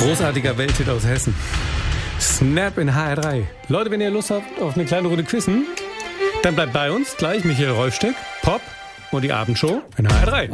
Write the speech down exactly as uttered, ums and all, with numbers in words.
Großartiger Welthit aus Hessen. Snap in H R drei. Leute, wenn ihr Lust habt auf eine kleine Runde Quizzen, dann bleibt bei uns gleich Michael Rolfsteck, Pop und die Abendshow in H R drei.